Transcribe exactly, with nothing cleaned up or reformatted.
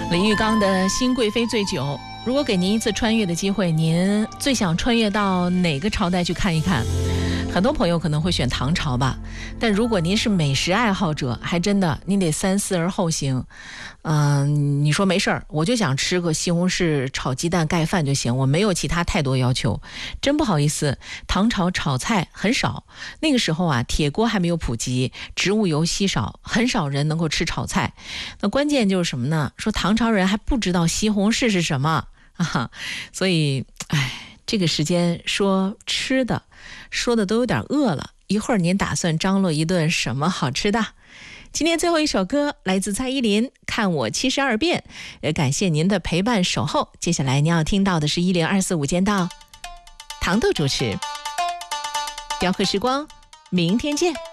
李玉刚的《新贵妃醉酒》，如果给您一次穿越的机会，您最想穿越到哪个朝代去看一看？很多朋友可能会选唐朝吧，但如果您是美食爱好者，还真的您得三思而后行。嗯、呃，你说没事儿，我就想吃个西红柿炒鸡蛋盖饭就行，我没有其他太多要求。真不好意思，唐朝炒菜很少，那个时候啊，铁锅还没有普及，植物油稀少，很少人能够吃炒菜。那关键就是什么呢？说唐朝人还不知道西红柿是什么啊，所以，哎，这个时间说吃的。说的都有点饿了，一会儿您打算张罗一顿什么好吃的？今天最后一首歌来自蔡依林，《看我七十二变》，也感谢您的陪伴守候。接下来您要听到的是一零二四五间道，糖豆主持，雕刻时光，明天见。